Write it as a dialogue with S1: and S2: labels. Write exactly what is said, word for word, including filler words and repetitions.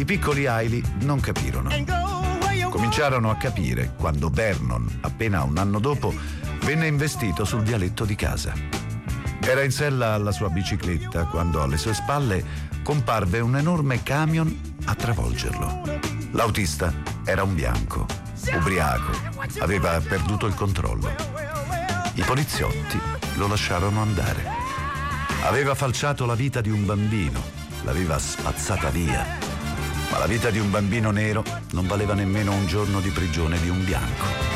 S1: I piccoli Hailey non capirono. Cominciarono a capire quando Vernon, appena un anno dopo, venne investito sul vialetto di casa. Era in sella alla sua bicicletta quando alle sue spalle comparve un enorme camion a travolgerlo. L'autista era un bianco, ubriaco, aveva perduto il controllo. I poliziotti lo lasciarono andare. Aveva falciato la vita di un bambino, l'aveva spazzata via. Ma la vita di un bambino nero non valeva nemmeno un giorno di prigione di un bianco.